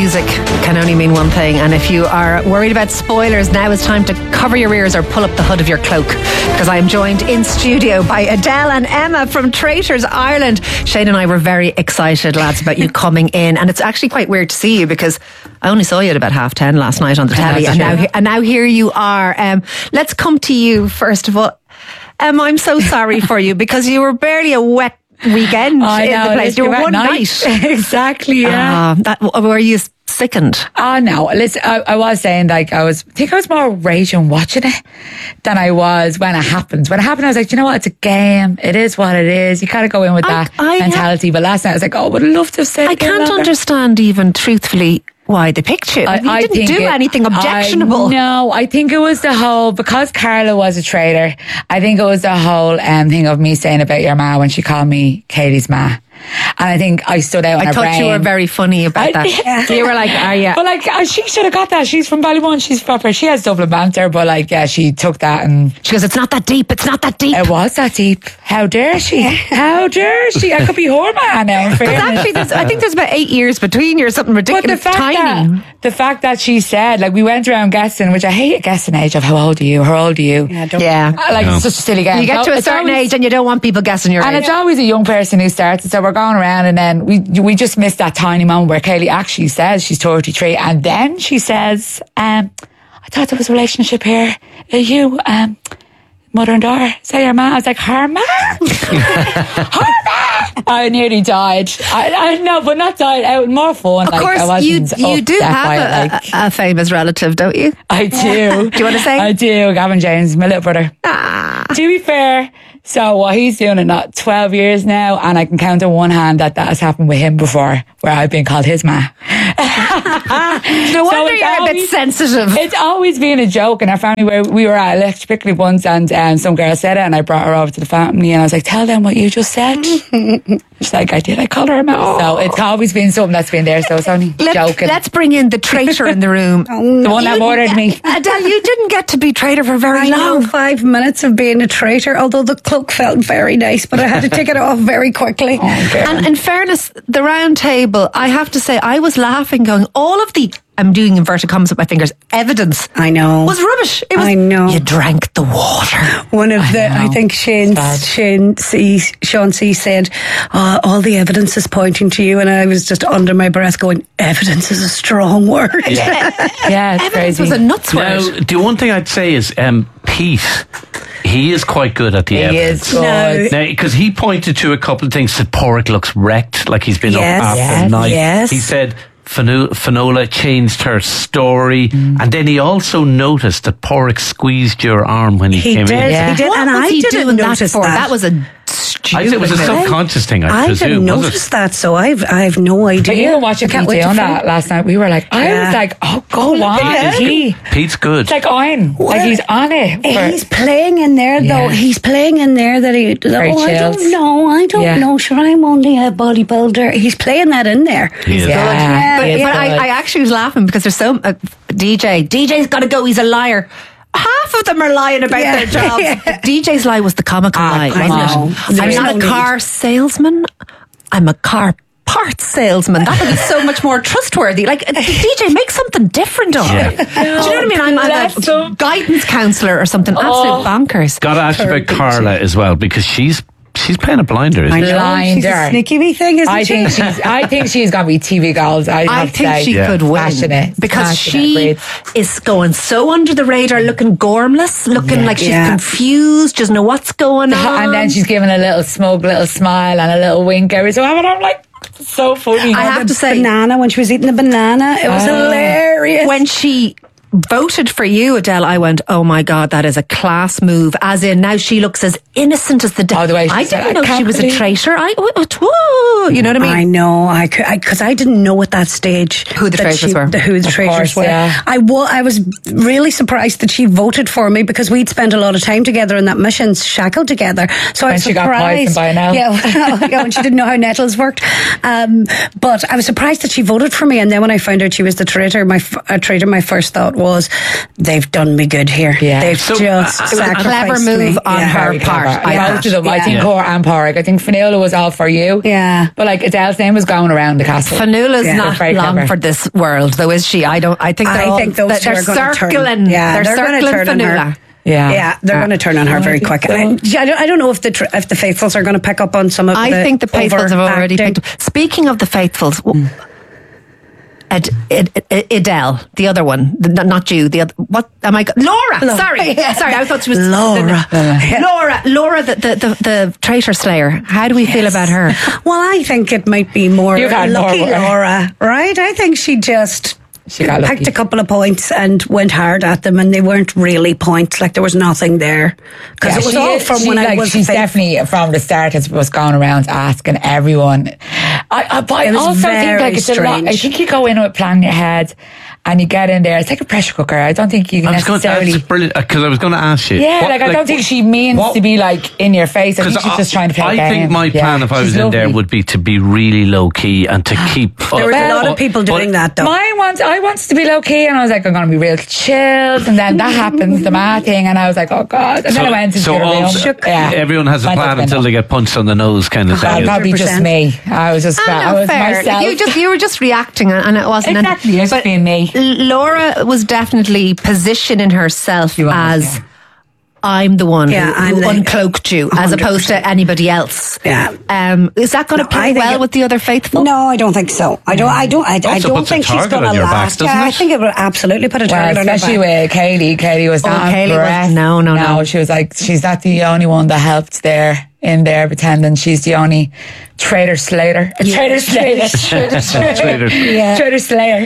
music can only mean one thing, and if you are worried about spoilers, now is time to cover your ears or pull up the hood of your cloak, because I am joined in studio by Adele and Emma from Traitors Ireland. Shane and I were very excited, lads, about you coming in, and it's actually quite weird to see you because I only saw you at about 10:30 last night on the telly, and now here you are. Let's come to you first of all. Emma, I'm so sorry for you because you were barely a wet weekend in the place. You were one night. Exactly, yeah. Were you sickened? Oh, no. Listen, I was saying, like, I think I was more raging watching it than I was when it happened. When it happened, I was like, you know what? It's a game. It is what it is. You kind of go in with that mentality. But last night, I was like, oh, I would love to have said it. I can't understand even, truthfully, why they picked you. You didn't do anything objectionable. No, I think it was the whole, because Carla was a traitor, I think it was the whole thing of me saying about your ma when she called me Katie's ma. And I think I stood out in her brain. I thought you were very funny about that. You were like, But like, she should have got that. She's from Ballymun. She's proper. She has Dublin banter, but like, yeah, she took that and... She goes, it's not that deep. It's not that deep. It was that deep. How dare she? How dare she? I could be her man now. Actually, I think there's about 8 years between you or something ridiculous. But the fact that she said, like, we went around guessing, which I hate guessing age of how old are you? How old are you? It's such a silly game. You get to a certain age and you don't want people guessing your age. And it's always a young person who starts it. So we're going around, and then we just missed that tiny moment where Kaylee actually says she's 33, and then she says, I thought there was a relationship here. Are you mother and daughter? Say your ma. I was like, her ma? Her ma? I nearly died. I know, but not died. Out more fun. Of course, you do have a famous relative, don't you? I do. Do you want to say? I do. Gavin James, my little brother. To be fair, so what he's doing it not 12 years now, and I can count on one hand that has happened with him before, where I've been called his ma. No wonder you're a bit sensitive. It's always been a joke in our family, where we were at Electric Picnic once, and some girl said it, and I brought her over to the family, and I was like, tell them what you just said. She's like, I did. I called her a ma. So it's always been something that's been there, so it's only joking. Let's bring in the traitor in the room. The one that murdered me. Adele, you didn't get to be traitor for very long. 5 minutes of being a traitor, although the cloak felt very nice, but I had to take it off very quickly. And in fairness, the round table, I have to say, I was laughing going, all of the, I'm doing inverted commas with my fingers, evidence I know was rubbish. It was, I know. You drank the water. One of I think Sean C said, all the evidence is pointing to you, and I was just under my breath going, evidence is a strong word. Yeah, it's evidence crazy. was a nuts word. Now, the one thing I'd say is Pete, he is quite good at the evidence. He is good. Now, because he pointed to a couple of things, said Porrick looks wrecked, like he's been up after the night. Yes. He said Finola changed her story, and then he also noticed that Porrick squeezed your arm when he came in. He did, What and was I he didn't doing notice that for? that. That was a stupid It was a move. subconscious thing, I I presume. didn't notice that, so I have no idea. But even watching I can't Pete wait to on find- that last night, we were like, I was like, oh, go on. Pete's good. It's like on. Like he's on it. He's playing in there, though. Yeah. He's playing in there that he... Very I chilled. don't know. Sure, I'm only a bodybuilder. He's playing that in there. He is. Yeah. But I actually was laughing because there's so DJ's got to go. He's a liar. Half of them are lying about their jobs. DJ's lie was the comical lie, wasn't it? I'm not a car salesman. I'm a car parts salesman. That would be so much more trustworthy. Like, DJ, make something different of it. Do you know what I mean? I'm a guidance counsellor or something. Absolute bonkers. Got to ask you about Carla as well, because she's playing a blinder, isn't she? She's a sneaky wee thing, isn't she? I think she's going to be TV goals. I think she could win. Passionate. Because she is going so under the radar, looking gormless, looking like she's confused, doesn't know what's going on. And then she's giving a little smug little smile and a little wink every so often. And I'm like, so funny. I have to say, banana, when she was eating the banana, it was hilarious. When she voted for you, Adele, I went, oh my God, that is a class move. As in, now she looks as innocent as the day. The way she I said, didn't know she was a traitor. You know what I mean? I know, because I didn't know at that stage who the traitors were. Who the traitors were. Yeah. I was really surprised that she voted for me, because we'd spent a lot of time together in that mission, shackled together. So I was she got surprised. poisoned by now. Yeah, when she didn't know how nettles worked. But I was surprised that she voted for me, and then when I found out she was the traitor, my first thought was, they've done me good here. Yeah. They've So just it was a clever sacrificed move me. on her part. Both of them. I think her and Pádraig. I think Fionnuala was all for you. Yeah. But like Adele's name was going around the castle. Fionnuala's not Very long clever. for this world, though, is she? I think those two are going to turn. circling. Yeah, they're gonna circling turn on her. Fionnuala. Yeah, they're going to turn on her very quick. I don't know if the faithfuls are going to pick up on some of the I think the faithfuls have already overacting. picked up. Speaking of the faithfuls, Adele, the other one, not you. The other, what am I? Laura. Sorry, I thought she was Laura. Laura, the traitor slayer. How do we feel about her? Well, I think it might be more You've had lucky more, Laura, right? I think she just got picked lucky. a couple of points and went hard at them, and they weren't really points. Like there was nothing there because it was all from when I was. She's definitely from the start was going around asking everyone. But I It was also think very like it's a lot. I strange. think you go in with a plan in your head, and you get in there. It's like a pressure cooker. I don't think you can necessarily. That's brilliant, because I was going to ask you. Yeah, I don't think she means to be like in your face. I think she's just trying to play a game. I think my plan, if I was in there, would be to be really low key and to keep. There were a lot of people doing that, though. I wanted to be low key, and I was like, I'm going to be real chilled, and then that happens, the mad thing, and I was like, oh god, and then I went into the room. Everyone has a plan until they get punched on the nose, kind of thing. Probably just me. I was just I was fair. myself. You were just reacting, and it wasn't Exactly, it was but being me. Laura was definitely positioning herself as. I'm the one who uncloaked you, 100%. As opposed to anybody else. Yeah. Is that going to play well with the other faithful? No, I don't think so. I don't think she's going to last. Yeah, I think it will absolutely put a target on her back. Especially with Kaylee. Kaylee was not impressed. No. She was like, she's not the only one that helped in there pretending she's the only traitor slayer. Traitor slayer. Traitor slayer.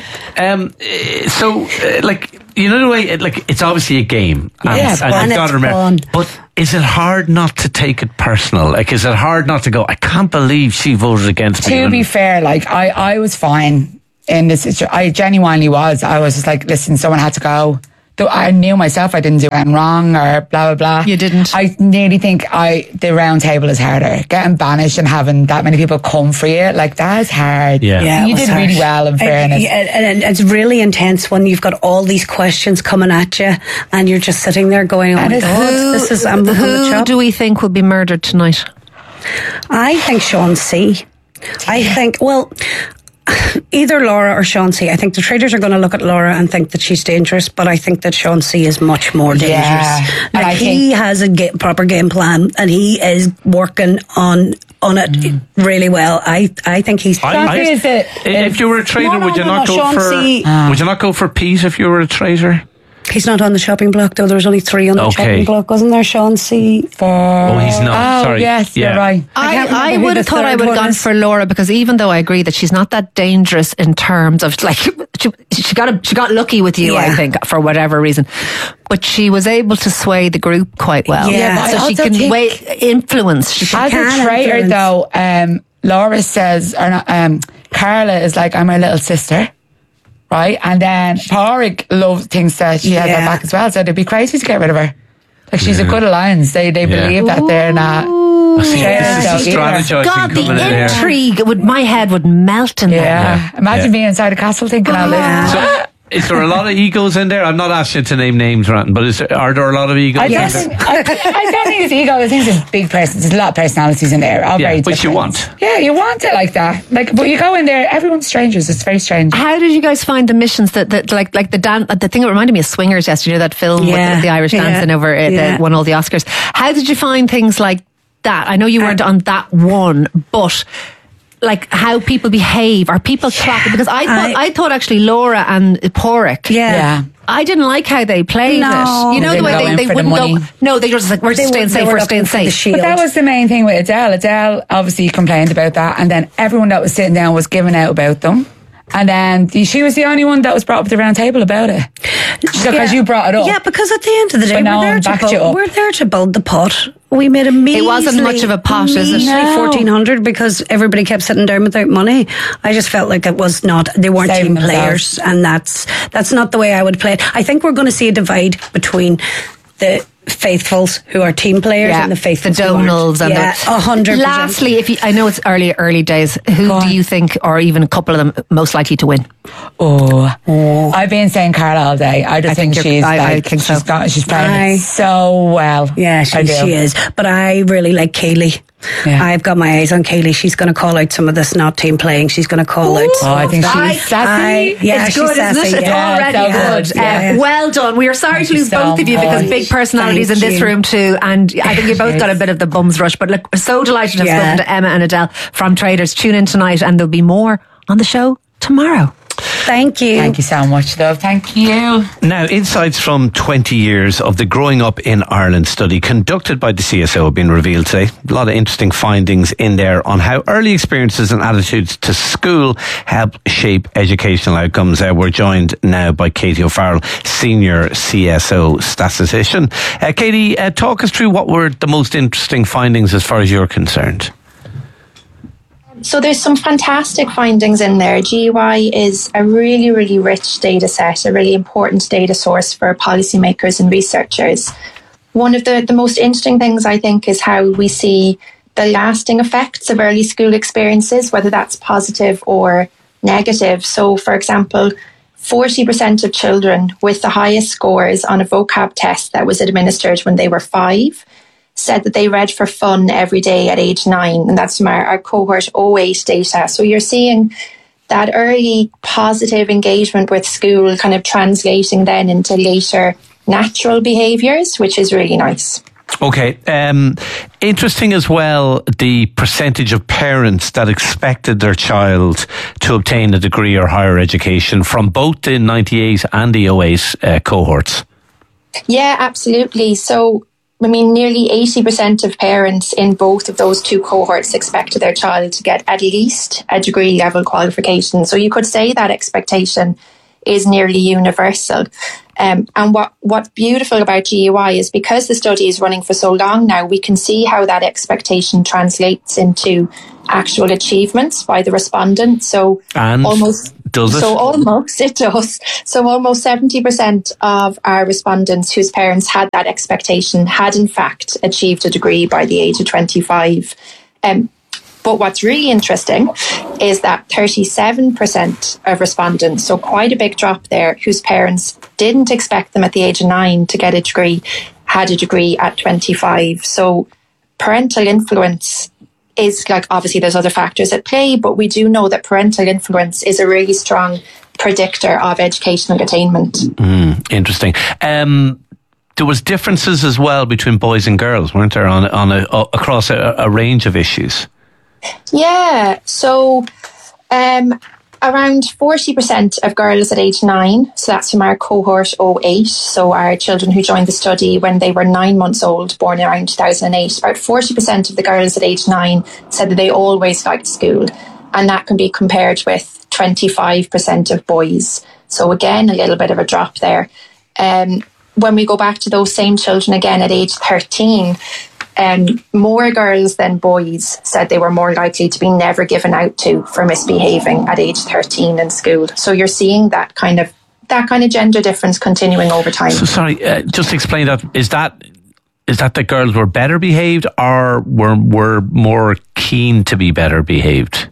So, you know the way, it's obviously a game. And and you've got to remember. fun. But is it hard not to take it personal? Like, is it hard not to go, I can't believe she voted against me? To be fair, I was fine in this situation. I genuinely was. I was just like, listen, someone had to go. Though I knew myself I didn't do anything wrong or blah, blah, blah. You didn't? I nearly think the round table is harder. Getting banished and having that many people come for you, that is hard. Yeah. You did really well, in fairness. And it's really intense when you've got all these questions coming at you and you're just sitting there going, oh my God, I'm looking the chop. Who do we think will be murdered tonight? I think Sean C. I think, either Laura or Sean C. I think the traders are going to look at Laura and think that she's dangerous, but I think that Sean C. is much more dangerous. Yeah. Like he has a proper game plan and he is working on it really well. I think he's. If you were a trader, would you not go for Pete if you were a trader? He's not on the shopping block, though. There was only 3 on the shopping block, wasn't there, Sean C? Oh, he's not. Sorry. Yes, you're right. I would have thought I would have gone for Laura, because even though I agree that she's not that dangerous in terms of she got lucky with you, I think, for whatever reason, but she was able to sway the group quite well. Yeah, so she can influence. She As a traitor, though, Laura says, or not, Carla is like, I'm her little sister. Right, and then Pádraig thinks that she has her back as well, so it'd be crazy to get rid of her. She's a good alliance. They believe that they're not. God, the intrigue my head would melt in there. Yeah, imagine being inside a castle thinking all this. So, is there a lot of egos in there? I'm not asking you to name names, Ranton, but are there a lot of egos? I don't think it's ego. I think there's big there's a lot of personalities in there. All very which you want. Yeah, you want it like that. But you go in there, everyone's strangers. It's very strange. How did you guys find the missions that the thing that reminded me of Swingers yesterday, that film with the Irish dancing over that won all the Oscars? How did you find things like that? I know you weren't on that one, but how people behave. Are people clapping? Because I thought actually Laura and Pádraig. Yeah. I didn't like how they played it. You know, the way they wouldn't go. No, they were just like, we're just staying safe, we're staying safe. But that was the main thing with Adele. Adele obviously complained about that, and then everyone that was sitting down was giving out about them. And then she was the only one that was brought up at the round table about it. Because you brought it up. Yeah, because at the end of the day, we're there to build the pot. We made a measly, it wasn't much of a pot, is it? No. 1,400 because everybody kept sitting down without money. I just felt like it was not. They weren't team players, and that's not the way I would play it. I think we're going to see a divide between the faithfuls who are team players and the faithfuls the Donalds who and aren't. 100%. Lastly, I know it's early days, who do you think, or even a couple of them, most likely to win? I've been saying Carla all day. I just think she's I think so. She's playing it so well. Yeah, she is. But I really like Kaylee. Yeah. I've got my eyes on Kaylee. She's going to call out some of this not team playing. She's going to call out. I think she's sassy. Yeah, it's she's good, sassy. isn't it? It's Yeah, already good. Well done. We are sorry to lose both of you because big personalities in this room too, and I think you both got a bit of the bums rush. But look, we're so delighted to have spoken to Emma and Adele from Traders. Tune in tonight, and there'll be more on the show tomorrow. Thank you. Thank you so much, love. Thank you. Now, insights from 20 years of the Growing Up in Ireland study conducted by the CSO have been revealed today. A lot of interesting findings in there on how early experiences and attitudes to school help shape educational outcomes. We're joined now by Katie O'Farrell, Senior CSO Statistician. Katie, talk us through what were the most interesting findings as far as you're concerned. So there's some fantastic findings in there. GUI is a really, really rich data set, a really important data source for policymakers and researchers. One of the most interesting things, I think, is how we see the lasting effects of early school experiences, whether that's positive or negative. So, for example, 40% of children with the highest scores on a vocab test that was administered when they were 5 said that they read for fun every day at age 9, and that's from our cohort 08 data. So you're seeing that early positive engagement with school kind of translating then into later natural behaviours, which is really nice. Okay. Interesting as well, the percentage of parents that expected their child to obtain a degree or higher education from both the 98 and the 08 cohorts. Yeah, absolutely. So I mean, nearly 80% of parents in both of those two cohorts expected their child to get at least a degree level qualification. So you could say that expectation is nearly universal. And what's beautiful about GUI is because the study is running for so long now, we can see how that expectation translates into actual achievements by the respondent. So almost it does. So almost 70% of our respondents whose parents had that expectation had in fact achieved a degree by the age of 25. But what's really interesting is that 37% of respondents, so quite a big drop there, whose parents didn't expect them at the age of 9 to get a degree, had a degree at 25. So parental influence is, like, obviously there's other factors at play, but we do know that parental influence is a really strong predictor of educational attainment. Interesting. There was differences as well between boys and girls, weren't there, across a range of issues? Yeah, so around 40% of girls at age 9, so that's from our cohort 08, so our children who joined the study when they were 9 months old, born around 2008, about 40% of the girls at age 9 said that they always liked school, and that can be compared with 25% of boys. So again, a little bit of a drop there. When we go back to those same children again at age 13, more girls than boys said they were more likely to be never given out to for misbehaving at age 13 in school. So you're seeing that kind of gender difference continuing over time. So sorry, just explain that. Is that the girls were better behaved or were more keen to be better behaved?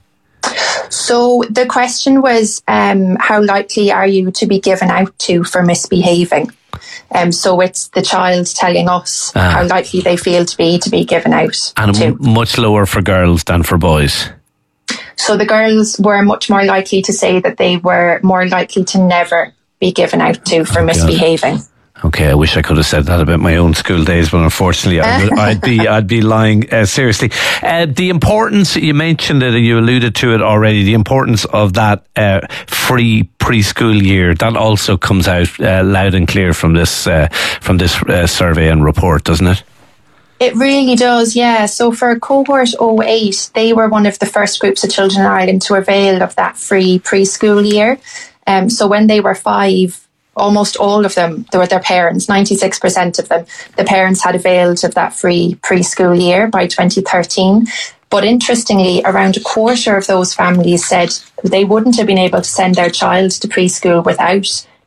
So the question was, how likely are you to be given out to for misbehaving? So it's the child telling us how likely they feel to be given out. And much lower for girls than for boys. So the girls were much more likely to say that they were more likely to never be given out to for misbehaving. Okay, I wish I could have said that about my own school days, but unfortunately I'd be lying. Seriously, the importance, you mentioned it, you alluded to it already, the importance of that free preschool year, that also comes out loud and clear from this survey and report, doesn't it? It really does, yeah. So for cohort 08, they were one of the first groups of children in Ireland to avail of that free preschool year. So when they were 5, almost all of them, they were their parents, 96% of them, the parents had availed of that free preschool year by 2013. But interestingly, around a quarter of those families said they wouldn't have been able to send their child to preschool without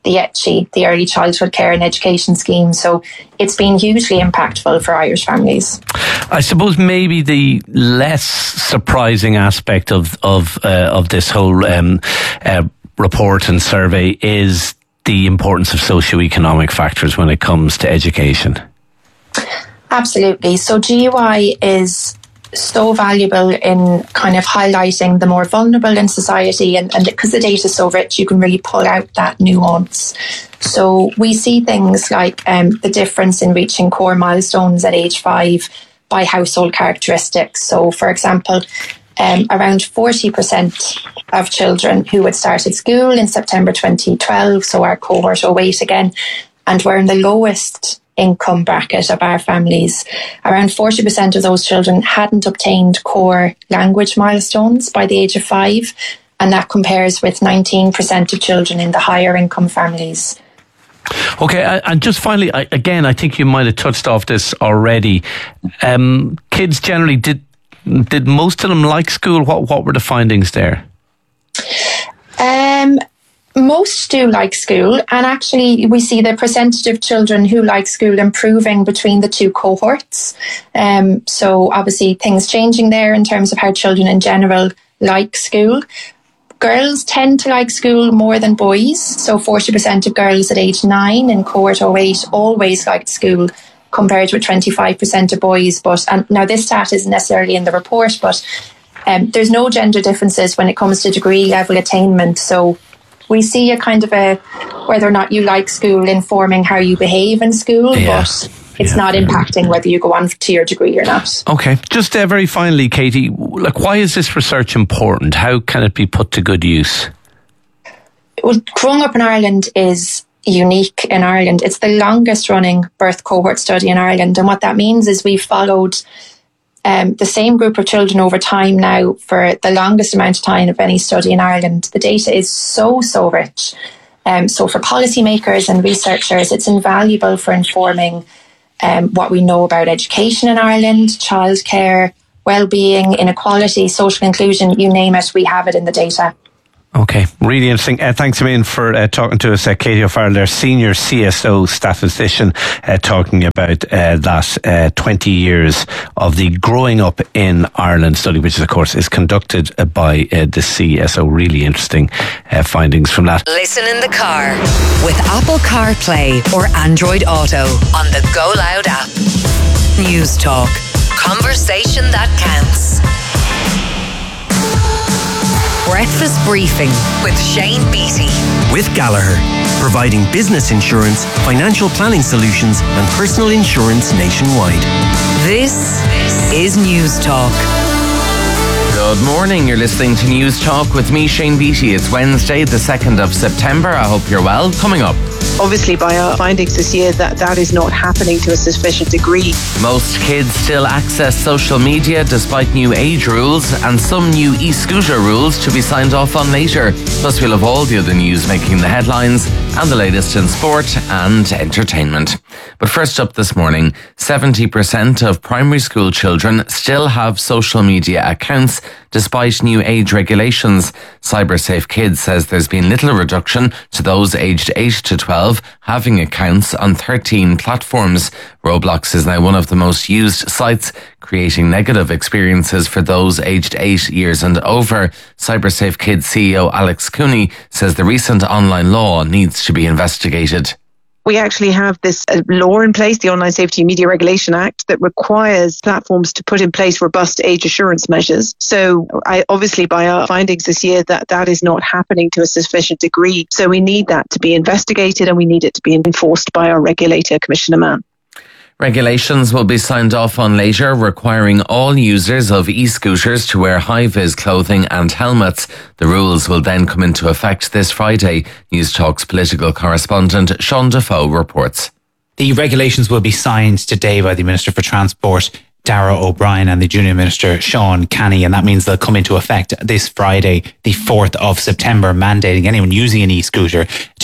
the ECHE, the Early Childhood Care and Education Scheme. So it's been hugely impactful for Irish families. I suppose maybe the less surprising aspect of this whole report and survey is the importance of socioeconomic factors when it comes to education. Absolutely. So GUI is so valuable in kind of highlighting the more vulnerable in society, and because the data is so rich, you can really pull out that nuance. So we see things like the difference in reaching core milestones at age 5 by household characteristics. So for example, around 40% of children who had started school in September 2012, so our cohort 08 again, and were in the lowest income bracket of our families, around 40% of those children hadn't obtained core language milestones by the age of 5, and that compares with 19% of children in the higher income families. Okay, and just finally, I think you might have touched off this already. Kids generally, did most of them like school? What were the findings there? Most do like school, and actually we see the percentage of children who like school improving between the two cohorts. So obviously things changing there in terms of how children in general like school. Girls tend to like school more than boys. So 40% of girls at age 9 in cohort 08 always liked school, compared with 25% of boys. And now this stat isn't necessarily in the report, but there's no gender differences when it comes to degree level attainment. So we see a kind of whether or not you like school informing how you behave in school, but it's not impacting whether you go on to your degree or not. Okay. Just very finally, Katie, why is this research important? How can it be put to good use? Well, growing up in Ireland is unique in Ireland. It's the longest running birth cohort study in Ireland. And what that means is we've followed the same group of children over time now for the longest amount of time of any study in Ireland. The data is so rich. So for policymakers and researchers, it's invaluable for informing what we know about education in Ireland, childcare, well-being, inequality, social inclusion, you name it, we have it in the data. Okay, really interesting. Thanks a million for talking to us, Katie O'Farrell, their senior CSO statistician, talking about that 20 years of the Growing Up in Ireland study, which of course is conducted by the CSO. Really interesting findings from that. Listen in the car with Apple CarPlay or Android Auto on the Go Loud app. News Talk. Conversation that counts. Breakfast Briefing with Shane Beattie. With Gallagher, providing business insurance, financial planning solutions and personal insurance nationwide. This is News Talk. Good morning, you're listening to News Talk with me, Shane Beattie. It's Wednesday, the 2nd of September. I hope you're well. Coming up. Obviously, by our findings this year, that is not happening to a sufficient degree. Most kids still access social media despite new age rules and some new e-scooter rules to be signed off on later. Plus, we'll have all the other news making the headlines and the latest in sport and entertainment. But first up this morning, 70% of primary school children still have social media accounts despite new age regulations. CyberSafe Kids says there's been little reduction to those aged 8 to 12 having accounts on 13 platforms. Roblox is now one of the most used sites, creating negative experiences for those aged 8 years and over. CyberSafe Kids CEO Alex Cooney says the recent online law needs to be investigated. We actually have this law in place, the Online Safety and Media Regulation Act, that requires platforms to put in place robust age assurance measures. So obviously by our findings this year, that is not happening to a sufficient degree. So we need that to be investigated and we need it to be enforced by our regulator, Commissioner Mann. Regulations will be signed off on later, requiring all users of e-scooters to wear high-vis clothing and helmets. The rules will then come into effect this Friday. News Talk's political correspondent Sean Defoe reports. The regulations will be signed today by the Minister for Transport, Darragh O'Brien, and the Junior Minister, Sean Canny, and that means they'll come into effect this Friday, the 4th of September, mandating anyone using an e-scooter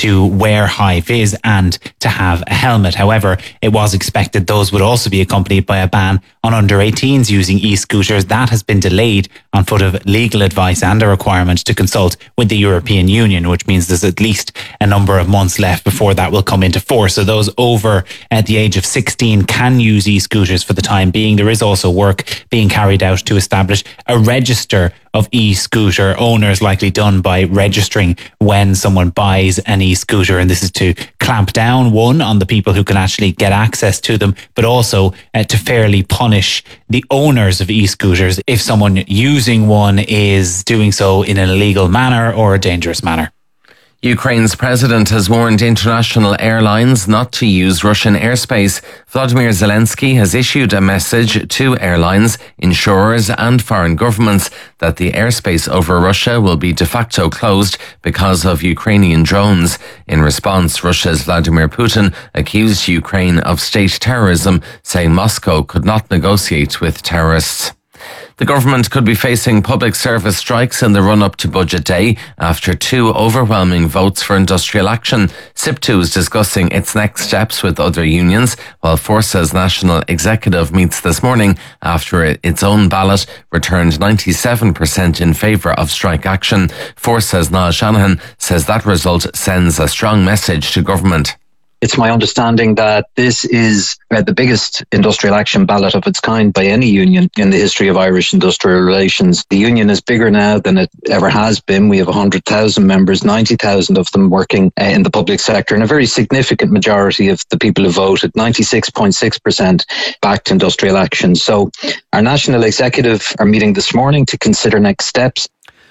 to wear high vis and to have a helmet. However, it was expected those would also be accompanied by a ban on under 18s using e-scooters. That has been delayed on foot of legal advice and a requirement to consult with the European Union, which means there's at least a number of months left before that will come into force. So those over at the age of 16 can use e-scooters for the time being. There is also work being carried out to establish a register of e-scooter owners, likely done by registering when someone buys an e-scooter. And this is to clamp down, one, on the people who can actually get access to them, but also to fairly punish the owners of e-scooters if someone using one is doing so in an illegal manner or a dangerous manner. Ukraine's president has warned international airlines not to use Russian airspace. Vladimir Zelensky has issued a message to airlines, insurers and foreign governments that the airspace over Russia will be de facto closed because of Ukrainian drones. In response, Russia's Vladimir Putin accused Ukraine of state terrorism, saying Moscow could not negotiate with terrorists. The government could be facing public service strikes in the run-up to Budget Day after 2 overwhelming votes for industrial action. SIP2 is discussing its next steps with other unions, while Force's National Executive meets this morning after its own ballot returned 97% in favour of strike action. Force's Niall Shanahan says that result sends a strong message to government. It's my understanding that this is the biggest industrial action ballot of its kind by any union in the history of Irish industrial relations. The union is bigger now than it ever has been. We have 100,000 members, 90,000 of them working in the public sector, and a very significant majority of the people who voted, 96.6%, backed industrial action. So our national executive are meeting this morning to consider next steps.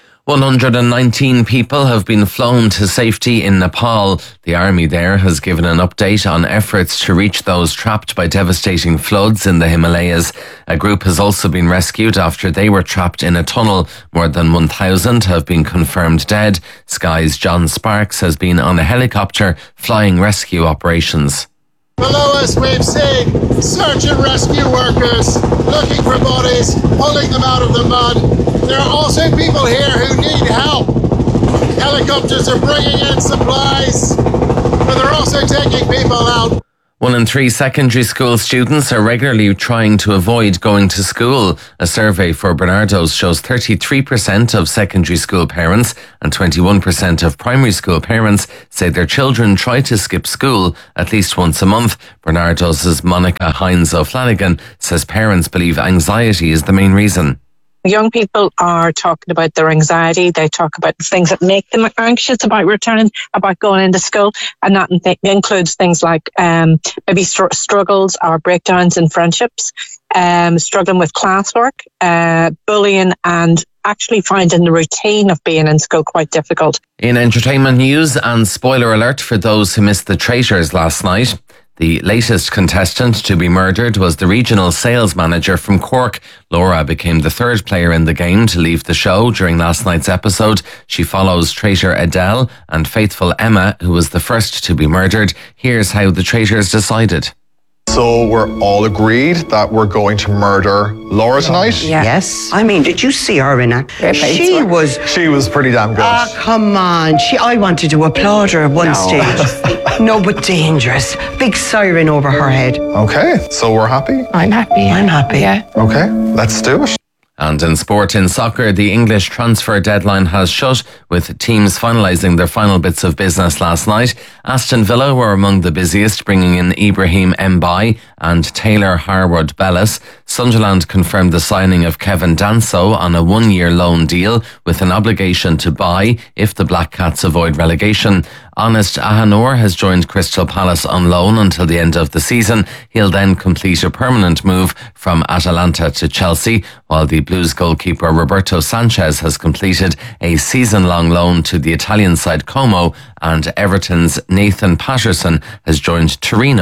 119 people have been flown to safety in Nepal. The army there has given an update on efforts to reach those trapped by devastating floods in the Himalayas. A group has also been rescued after they were trapped in a tunnel. More than 1,000 have been confirmed dead. Sky's John Sparks has been on a helicopter flying rescue operations. Below us, we've seen search and rescue workers looking for bodies, pulling them out of the mud. There are also people here who need help. Helicopters are bringing in supplies, but they're also taking people out. 1 in 3 secondary school students are regularly trying to avoid going to school. A survey for Bernardo's shows 33% of secondary school parents and 21% of primary school parents say their children try to skip school at least once a month. Bernardo's Monica Hines O'Flanagan says parents believe anxiety is the main reason. Young people are talking about their anxiety. They talk about things that make them anxious about returning, about going into school. And that includes things like maybe struggles or breakdowns in friendships, struggling with classwork, bullying, and actually finding the routine of being in school quite difficult. In entertainment news, and spoiler alert for those who missed The Traitors last night, the latest contestant to be murdered was the regional sales manager from Cork. Laura became the third player in the game to leave the show during last night's episode. She follows traitor Adele and faithful Emma, who was the first to be murdered. Here's how the traitors decided. So we're all agreed that we're going to murder Laura tonight? Yes. I mean, did you see her in act? She was pretty damn good. Ah, come on. I wanted to applaud her at one stage. No, but dangerous. Big siren over her head. Okay, so we're happy? I'm happy. I'm happy. Yeah. Okay, let's do it. And in sport, in soccer, the English transfer deadline has shut, with teams finalising their final bits of business last night. Aston Villa were among the busiest, bringing in Ibrahim Mbaye and Taylor Harwood Bellis. Sunderland confirmed the signing of Kevin Danso on a 1-year loan deal with an obligation to buy if the Black Cats avoid relegation. Honest Ahanor has joined Crystal Palace on loan until the end of the season. He'll then complete a permanent move from Atalanta to Chelsea, while the Blues goalkeeper Roberto Sanchez has completed a season-long loan to the Italian side Como, and Everton's Nathan Patterson has joined Torino for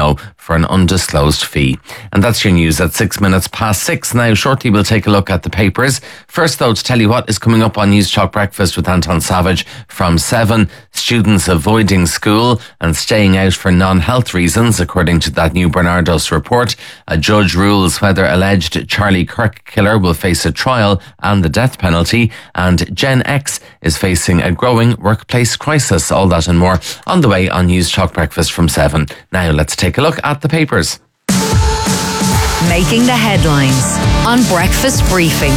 for an undisclosed fee. And that's your news at 6:06. Now, shortly we'll take a look at the papers. First, though, to tell you what is coming up on News Talk Breakfast with Anton Savage from 7. Students avoiding school and staying out for non-health reasons, according to that new Bernardos report. A judge rules whether alleged Charlie Kirk killer will face a trial and the death penalty. And Gen X is facing a growing workplace crisis. All that and more on the way on News Talk Breakfast from 7. Now let's take a look at the papers. Making the headlines on Breakfast Briefing.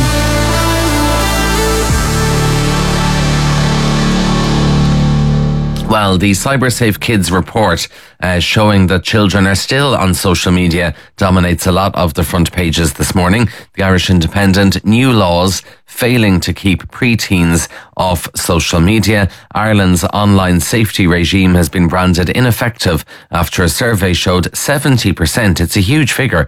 Well, the CyberSafe Kids report showing that children are still on social media dominates a lot of the front pages this morning. The Irish Independent, new laws failing to keep preteens off social media. Ireland's online safety regime has been branded ineffective after a survey showed 70%, it's a huge figure,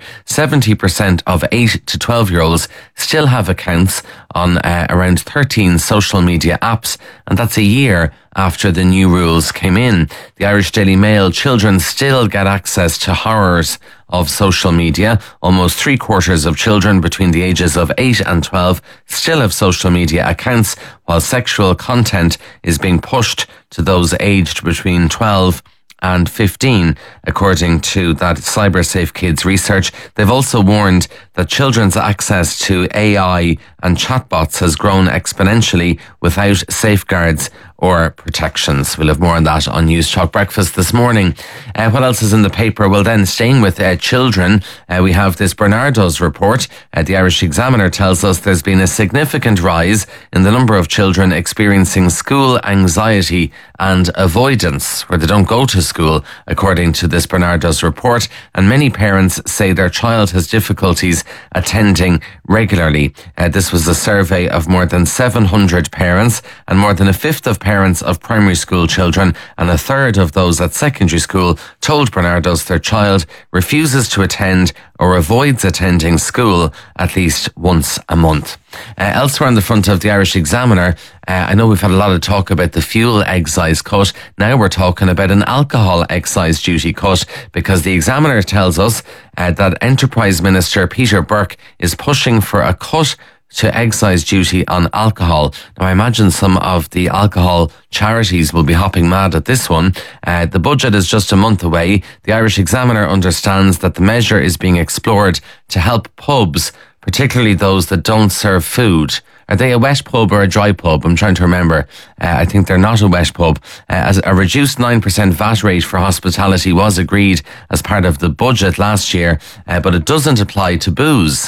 70% of 8 to 12-year-olds still have accounts on around 13 social media apps, and that's a year after the new rules came in. The Irish Daily Mail, children still get access to horrors of social media. Almost 3/4 of children between the ages of 8 and 12 still have social media accounts, while sexual content is being pushed to those aged between 12 and 15, according to that CyberSafe Kids research. They've also warned that children's access to AI and chatbots has grown exponentially without safeguards or protections. We'll have more on that on News Talk Breakfast this morning. What else is in the paper? Well, then, staying with children, we have this Bernardos report. The Irish Examiner tells us there's been a significant rise in the number of children experiencing school anxiety and avoidance, where they don't go to school, according to this Bernardos report. And many parents say their child has difficulties attending regularly. This was a survey of more than 700 parents, and more than a fifth of parents of primary school children and a third of those at secondary school told Bernardos their child refuses to attend or avoids attending school at least once a month. Elsewhere on the front of the Irish Examiner, I know we've had a lot of talk about the fuel excise cut. Now we're talking about an alcohol excise duty cut, because the Examiner tells us that Enterprise Minister Peter Burke is pushing for a cut to excise duty on alcohol. Now, I imagine some of the alcohol charities will be hopping mad at this one. The budget is just a month away. The Irish Examiner understands that the measure is being explored to help pubs, particularly those that don't serve food. Are they a wet pub or a dry pub? I'm trying to remember. I think they're not a wet pub. As a reduced 9% VAT rate for hospitality was agreed as part of the budget last year, but it doesn't apply to booze.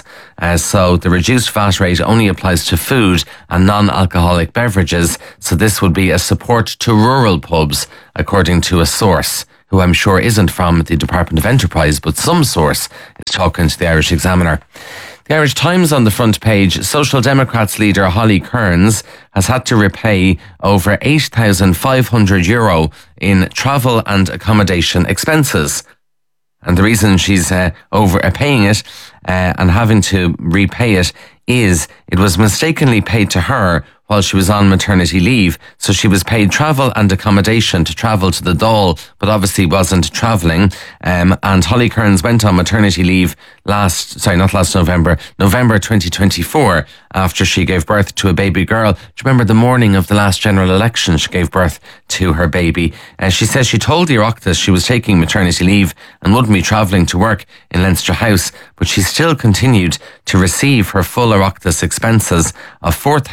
So the reduced VAT rate only applies to food and non-alcoholic beverages. So this would be a support to rural pubs, according to a source who I'm sure isn't from the Department of Enterprise, but some source is talking to the Irish Examiner. The Irish Times on the front page, Social Democrats leader Holly Cairns has had to repay over €8,500 in travel and accommodation expenses. And the reason she's overpaying it and having to repay it is it was mistakenly paid to her while she was on maternity leave. So she was paid travel and accommodation to travel to the Dáil, but obviously wasn't travelling. And Holly Cairns went on maternity leave November 2024, after she gave birth to a baby girl. Do you remember the morning of the last general election? She gave birth to her baby. She says she told the Oireachtas she was taking maternity leave and wouldn't be travelling to work in Leinster House, but she still continued to receive her full Oireachtas expenses of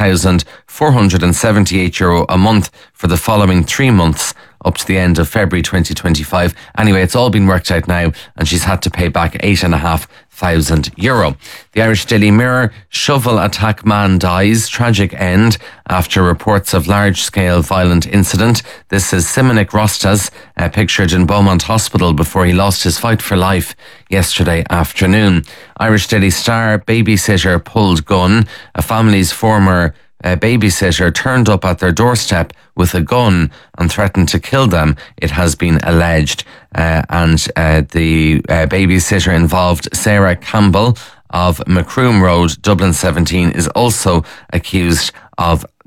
€4,478 a month for the following 3 months up to the end of February 2025. Anyway, it's all been worked out now, and she's had to pay back €8,500. The Irish Daily Mirror, shovel attack man dies, tragic end after reports of large-scale violent incident. This is Simonik Rostas, pictured in Beaumont Hospital before he lost his fight for life yesterday afternoon. Irish Daily Star, babysitter pulled gun. A family's former babysitter turned up at their doorstep with a gun and threatened to kill them, it has been alleged. The babysitter involved, Sarah Campbell of Macroom Road, Dublin 17, is also accused of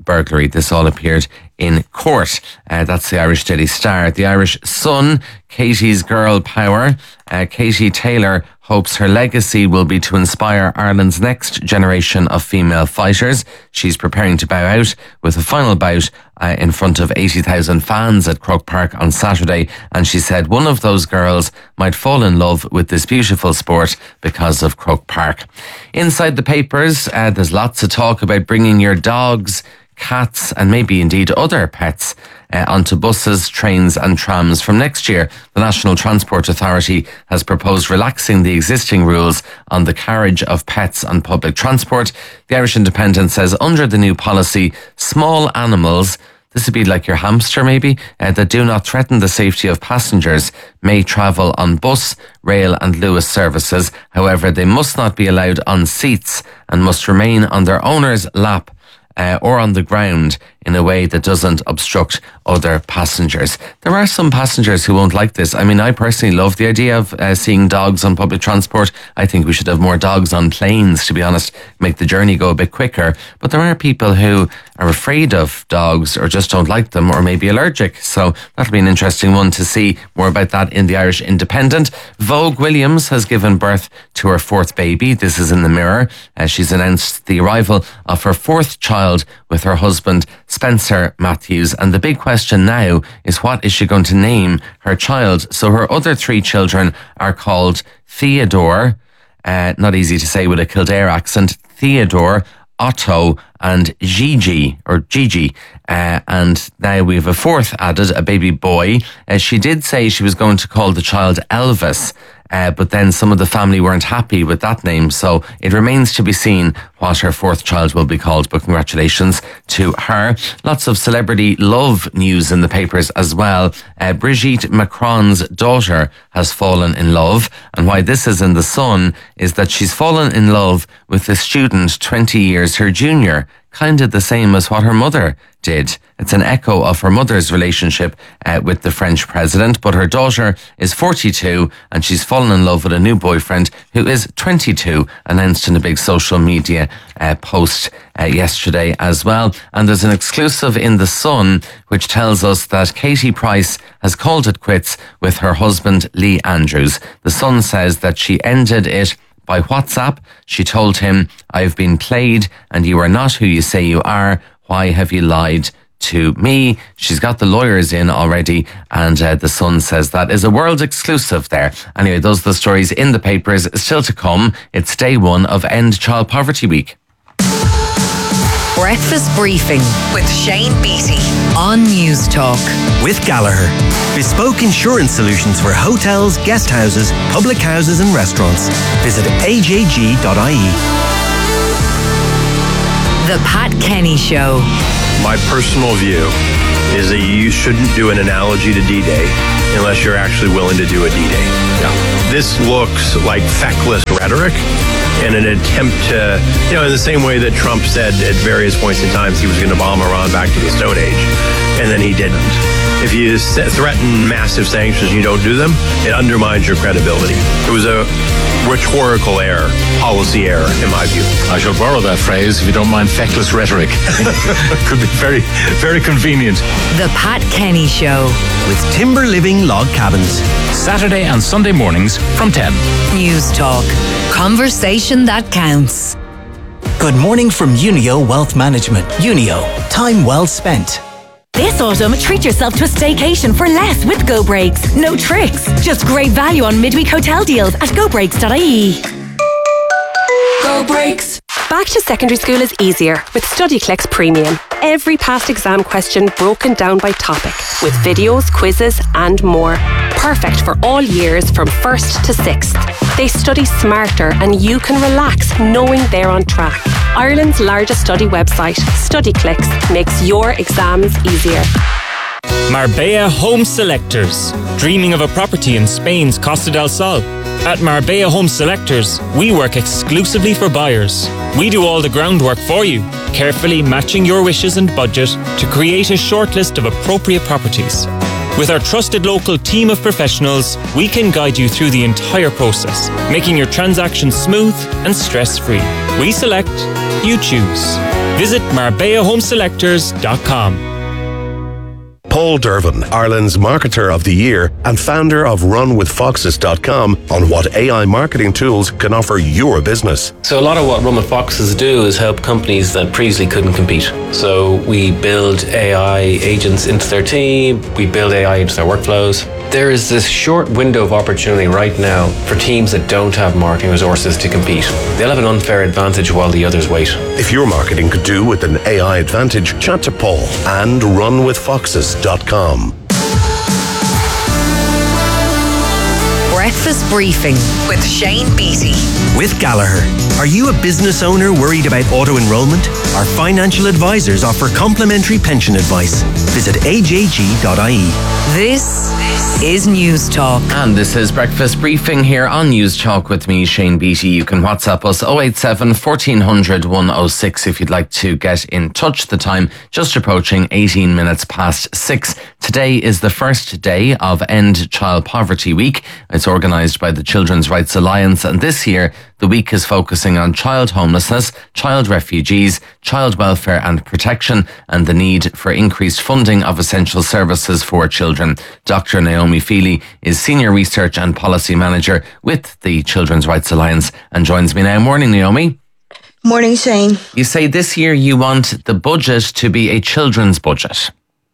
burglary. This all appeared in court. That's the Irish Daily Star. The Irish Sun, Katie's girl power. Katie Taylor hopes her legacy will be to inspire Ireland's next generation of female fighters. She's preparing to bow out with a final bout in front of 80,000 fans at Croke Park on Saturday. And she said one of those girls might fall in love with this beautiful sport because of Croke Park. Inside the papers, there's lots of talk about bringing your dogs, cats and maybe indeed other pets onto buses, trains and trams from next year. The National Transport Authority has proposed relaxing the existing rules on the carriage of pets on public transport. The Irish Independent says under the new policy, small animals, this would be like your hamster maybe, that do not threaten the safety of passengers may travel on bus, rail and Luas services. However, they must not be allowed on seats and must remain on their owner's lap or on the ground in a way that doesn't obstruct other passengers. There are some passengers who won't like this. I mean, I personally love the idea of seeing dogs on public transport. I think we should have more dogs on planes, to be honest, make the journey go a bit quicker. But there are people who are afraid of dogs or just don't like them or maybe allergic. So that'll be an interesting one to see more about that in the Irish Independent. Vogue Williams has given birth to her fourth baby. This is in the Mirror. She's announced the arrival of her fourth child with her husband, Spencer Matthews. And the big question now is, what is she going to name her child? So her other three children are called Theodore, not easy to say with a Kildare accent, Theodore, Otto and Gigi. And now we have a fourth added, a baby boy. She did say she was going to call the child Elvis, but then some of the family weren't happy with that name. So it remains to be seen what her fourth child will be called, but congratulations to her. Lots of celebrity love news in the papers as well. Brigitte Macron's daughter has fallen in love, and why this is in the Sun is that she's fallen in love with a student 20 years her junior, kind of the same as what her mother did. It's an echo of her mother's relationship with the French president, but her daughter is 42 and she's fallen in love with a new boyfriend who is 22, announced in a big social media post yesterday as well. And there's an exclusive in The Sun which tells us that Katie Price has called it quits with her husband Lee Andrews. The Sun says that she ended it by WhatsApp. She told him, "I've been played and you are not who you say you are. Why have you lied to me?" She's got the lawyers in already, and The Sun says that is a world exclusive there. Anyway, those are the stories in the papers. Still to come, it's day one of End Child Poverty Week. Breakfast Briefing with Shane Beattie on News Talk. With Gallagher, bespoke insurance solutions for hotels, guest houses, public houses and restaurants. Visit ajg.ie. The Pat Kenny Show. My personal view is that you shouldn't do an analogy to D-Day unless you're actually willing to do a D-Day. Yeah. This looks like feckless rhetoric and an attempt to, in the same way that Trump said at various points in time he was going to bomb Iran back to the Stone Age, and then he didn't. If you threaten massive sanctions and you don't do them, it undermines your credibility. It was a rhetorical error, policy error, in my view. I shall borrow that phrase, if you don't mind feckless rhetoric. Could be very, very convenient. The Pat Kenny Show. With Timber Living Log Cabins. Saturday and Sunday mornings from 10. News Talk. Conversation that counts. Good morning from Unio Wealth Management. Unio. Time well spent. This autumn, treat yourself to a staycation for less with Go Breaks. No tricks, just great value on midweek hotel deals at gobreaks.ie. Go Breaks. Back to secondary school is easier with StudyClix Premium. Every past exam question broken down by topic, with videos, quizzes and more. Perfect for all years from 1st to 6th. They study smarter and you can relax knowing they're on track. Ireland's largest study website, StudyClix, makes your exams easier. Marbella Home Selectors. Dreaming of a property in Spain's Costa del Sol? At Marbella Home Selectors, we work exclusively for buyers. We do all the groundwork for you, carefully matching your wishes and budget to create a shortlist of appropriate properties. With our trusted local team of professionals, we can guide you through the entire process, making your transaction smooth and stress-free. We select, you choose. Visit MarbellaHomeSelectors.com. Paul Dervin, Ireland's Marketer of the Year and founder of RunWithFoxes.com, on what AI marketing tools can offer your business. So a lot of what Run With Foxes do is help companies that previously couldn't compete. So we build AI agents into their team, we build AI into their workflows. There is this short window of opportunity right now for teams that don't have marketing resources to compete. They'll have an unfair advantage while the others wait. If your marketing could do with an AI advantage, chat to Paul and RunWithFoxes.com. Breakfast Briefing with Shane Beattie. With Gallagher. Are you a business owner worried about auto-enrollment? Our financial advisors offer complimentary pension advice. Visit ajg.ie. This is News Talk. And this is Breakfast Briefing here on News Talk with me, Shane Beattie. You can WhatsApp us 087 1400 106 if you'd like to get in touch. The time just approaching 18 minutes past 6. Today is the first day of End Child Poverty Week. It's organised by the Children's Rights Alliance, and this year the week is focusing on child homelessness, child refugees, child welfare and protection, and the need for increased funding of essential services for children. Dr. Naomi Feely is Senior Research and Policy Manager with the Children's Rights Alliance and joins me now. Morning, Naomi. Morning, Shane. You say this year you want the budget to be a children's budget.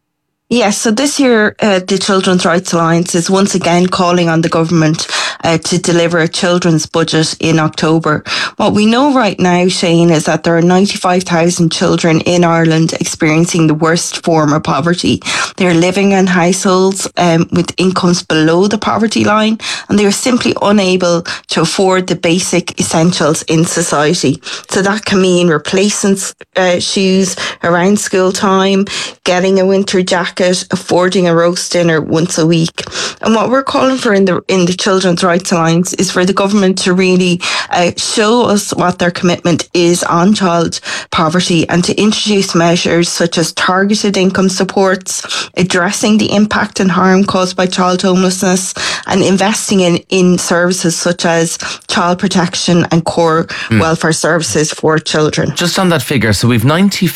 Yes, so this year the Children's Rights Alliance is once again calling on the government to deliver a children's budget in October. What we know right now, Shane, is that there are 95,000 children in Ireland experiencing the worst form of poverty. They're living in households with incomes below the poverty line, and they are simply unable to afford the basic essentials in society. So that can mean replacing shoes around school time, getting a winter jacket, affording a roast dinner once a week. And what we're calling for in the Children's Rights Alliance is for the government to really show us what their commitment is on child poverty, and to introduce measures such as targeted income supports, addressing the impact and harm caused by child homelessness, and investing in services such as child protection and core welfare services for children. Just on that figure, so we've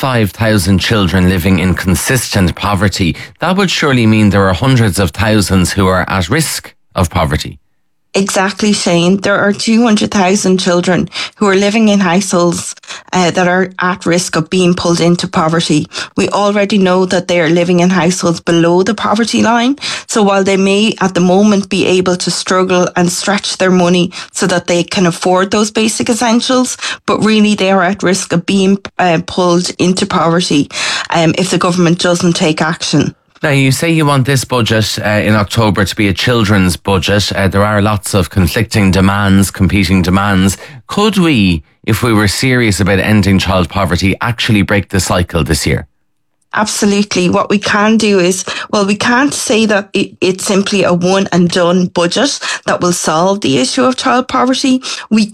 95,000 children living in consistent poverty. That would surely mean there are hundreds of thousands who are at risk of poverty. Exactly, Shane. There are 200,000 children who are living in households that are at risk of being pulled into poverty. We already know that they are living in households below the poverty line. So while they may at the moment be able to struggle and stretch their money so that they can afford those basic essentials, but really they are at risk of being pulled into poverty if the government doesn't take action. Now, you say you want this budget in October to be a children's budget. There are lots of conflicting demands, competing demands. Could we, if we were serious about ending child poverty, actually break the cycle this year? Absolutely. What we can do is, well, we can't say that it's simply a one and done budget that will solve the issue of child poverty. We